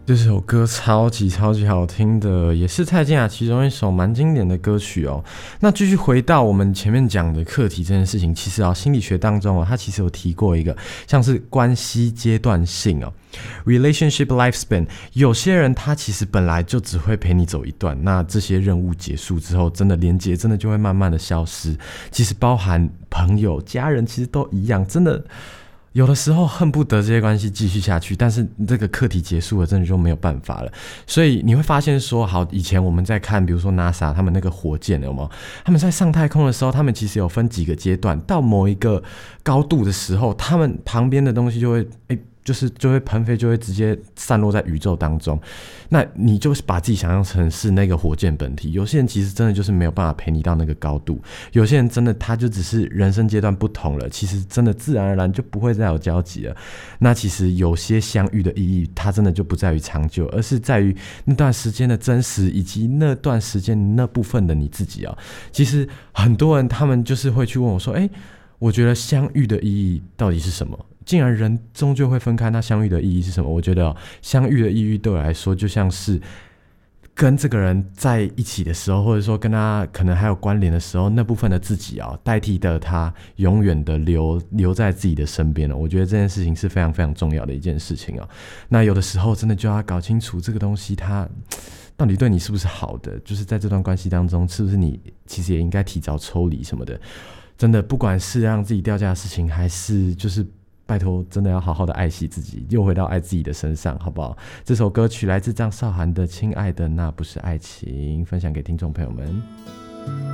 这首歌超级好听的，也是蔡健雅其中一首蛮经典的歌曲哦。那继续回到我们前面讲的课题这件事情，其实心理学当中它其实有提过一个像是关系阶段性relationship lifespan， 有些人他其实本来就只会陪你走一段，那这些任务结束之后，真的连结真的就会慢慢的消失。其实包含朋友、家人，其实都一样，真的。有的时候恨不得这些关系继续下去，但是这个课题结束了，真的就没有办法了。所以你会发现说，好，以前我们在看，比如说 NASA 他们那个火箭有没有？他们在上太空的时候，他们其实有分几个阶段，到某一个高度的时候，他们旁边的东西就会就会喷飞，就会直接散落在宇宙当中。那你就把自己想象成是那个火箭本体。有些人其实真的就是没有办法陪你到那个高度，有些人真的他就只是人生阶段不同了，其实真的自然而然就不会再有交集了。那其实有些相遇的意义，它真的就不在于长久，而是在于那段时间的真实，以及那段时间那部分的你自己其实很多人他们就是会去问我说，我觉得相遇的意义到底是什么？既然人终究会分开，那相遇的意义是什么？我觉得相遇的意义对我来说，就像是跟这个人在一起的时候，或者说跟他可能还有关联的时候，那部分的自己代替的他，永远的留在自己的身边了。我觉得这件事情是非常非常重要的一件事情那有的时候真的就要搞清楚这个东西它到底对你是不是好的，就是在这段关系当中，是不是你其实也应该提早抽离什么的。真的不管是让自己掉价的事情，还是就是拜托真的要好好的爱惜自己，又回到爱自己的身上，好不好？这首歌曲来自张韶涵的《亲爱的那不是爱情》，分享给听众朋友们。